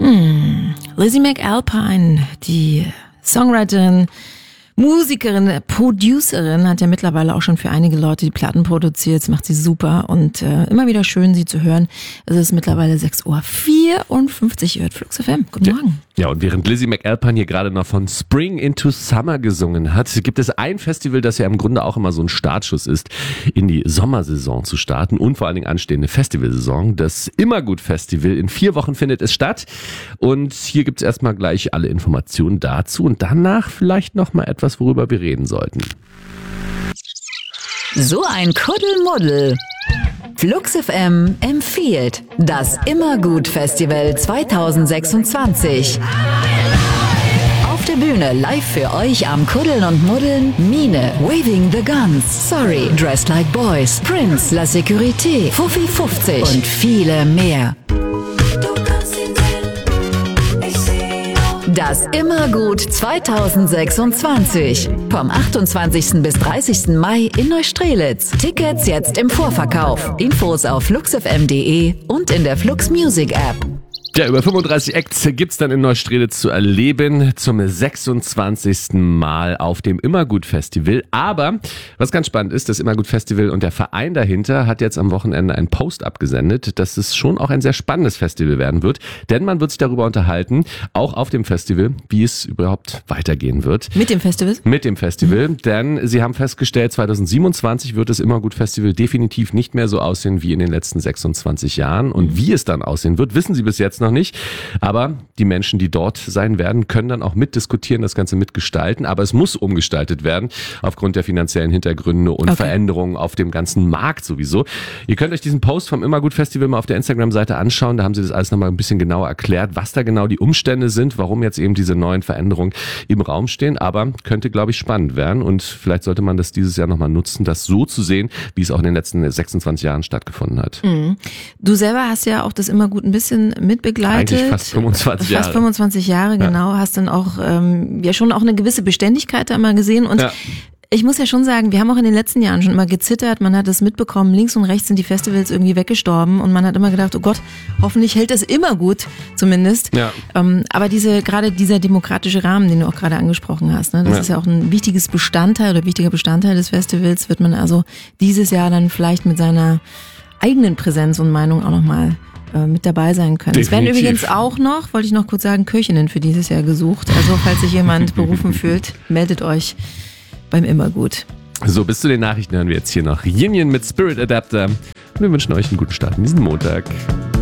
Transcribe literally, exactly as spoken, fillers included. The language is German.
Hm. Lizzie McAlpine, die Songwriterin, Musikerin, Producerin, hat ja mittlerweile auch schon für einige Leute die Platten produziert. Das macht sie super und äh, immer wieder schön, sie zu hören. Es ist mittlerweile sechs Uhr vierundfünfzig. Ihr hört Flux F M. Guten Morgen. Ja, und während Lizzie McAlpine hier gerade noch von Spring into Summer gesungen hat, gibt es ein Festival, das ja im Grunde auch immer so ein Startschuss ist, in die Sommersaison zu starten und vor allen Dingen anstehende Festivalsaison. Das Immergut-Festival. In vier Wochen findet es statt und hier gibt es erstmal gleich alle Informationen dazu und danach vielleicht noch mal etwas, worüber wir reden sollten. So ein Kuddelmuddel. Flux F M empfiehlt das Immergut-Festival zwanzig sechsundzwanzig. Auf der Bühne live für euch am Kuddeln und Muddeln Mine, Waving the Guns, Sorry, Dressed Like Boys, Prince, La Sécurité, Fuffi fünfzig und viele mehr. Das Immergut zwanzig sechsundzwanzig. Vom achtundzwanzigsten bis dreißigsten Mai in Neustrelitz. Tickets jetzt im Vorverkauf. Infos auf fluxfm punkt de und in der Flux Music App. Ja, über fünfunddreißig Acts gibt's dann in Neustrelitz zu erleben zum sechsundzwanzigsten Mal auf dem Immergut-Festival. Aber was ganz spannend ist, das Immergut-Festival und der Verein dahinter hat jetzt am Wochenende einen Post abgesendet, dass es schon auch ein sehr spannendes Festival werden wird. Denn man wird sich darüber unterhalten, auch auf dem Festival, wie es überhaupt weitergehen wird. Mit dem Festival? Mit dem Festival, mhm. denn sie haben festgestellt, zwanzig siebenundzwanzig wird das Immergut-Festival definitiv nicht mehr so aussehen wie in den letzten sechsundzwanzig Jahren. Und wie es dann aussehen wird, wissen sie bis jetzt noch nicht. Aber die Menschen, die dort sein werden, können dann auch mitdiskutieren, das Ganze mitgestalten. Aber es muss umgestaltet werden aufgrund der finanziellen Hintergründe und okay. Veränderungen auf dem ganzen Markt sowieso. Ihr könnt euch diesen Post vom Immergut Festival mal auf der Instagram-Seite anschauen. Da haben sie das alles nochmal ein bisschen genauer erklärt, was da genau die Umstände sind, warum jetzt eben diese neuen Veränderungen im Raum stehen. Aber könnte, glaube ich, spannend werden. Und vielleicht sollte man das dieses Jahr nochmal nutzen, das so zu sehen, wie es auch in den letzten sechsundzwanzig Jahren stattgefunden hat. Mhm. Du selber hast ja auch das Immergut ein bisschen mitbegleitet. Begleitet. Eigentlich fast fünfundzwanzig Jahre. Fast fünfundzwanzig Jahre, genau. Ja. Hast dann auch ähm, ja schon auch eine gewisse Beständigkeit da immer gesehen. Und ja. ich muss ja schon sagen, wir haben auch in den letzten Jahren schon immer gezittert. Man hat es mitbekommen, links und rechts sind die Festivals irgendwie weggestorben. Und man hat immer gedacht, oh Gott, hoffentlich hält das immer gut, zumindest. Ja. Ähm, aber diese gerade dieser demokratische Rahmen, den du auch gerade angesprochen hast, ne, das ja. ist ja auch ein wichtiges Bestandteil oder wichtiger Bestandteil des Festivals. Wird man also dieses Jahr dann vielleicht mit seiner eigenen Präsenz und Meinung auch nochmal mit dabei sein können. Definitiv. Es werden übrigens auch noch, wollte ich noch kurz sagen, Köchinnen für dieses Jahr gesucht. Also falls sich jemand berufen fühlt, meldet euch beim Immergut. So, bis zu den Nachrichten hören wir jetzt hier noch Yin Yin mit Spirit Adapter. Und wir wünschen euch einen guten Start in diesen Montag.